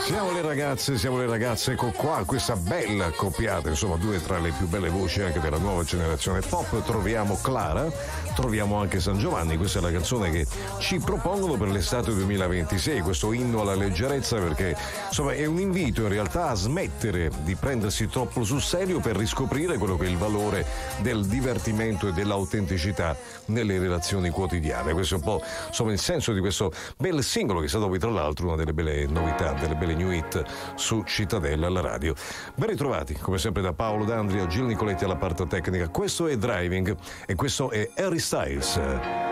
Siamo le ragazze, ecco qua, questa bella accoppiata, insomma, due tra le più belle voci anche della nuova generazione pop. Troviamo Clara, troviamo anche San Giovanni. Questa è la canzone che ci propongono per l'estate 2026, questo inno alla leggerezza, perché insomma è un invito in realtà a smettere di prendersi troppo sul serio per riscoprire quello che è il valore del divertimento e dell'autenticità nelle relazioni quotidiane. Questo è un po' insomma il senso di questo bel singolo, che è stato poi tra l'altro una delle belle novità, delle belle new hit su Cittadella alla radio. Ben ritrovati come sempre da Paolo D'Andria, Gil Nicoletti alla parte tecnica. Questo è Driving e questo è Harry Styles.